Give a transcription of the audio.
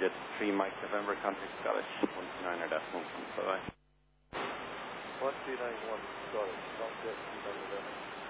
Jet 3 Mike November, contact Scottish 129 or decimal 1. Bye-bye. 1291 Scottish, contact 3 November.